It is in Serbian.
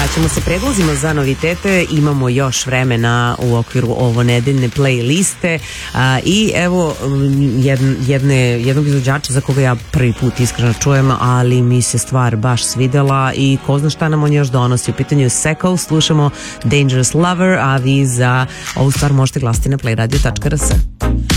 Vraćamo se predlozima za novitete, imamo još vremena u okviru ovo nedeljne playliste i evo jednog izvođača za koga ja prvi put iskreno čujem, ali mi se stvar baš svidela i ko zna šta nam on još donosi. U pitanju Seko, slušamo Dangerous Lover, a vi za ovu stvar možete glasiti na playradio.rs.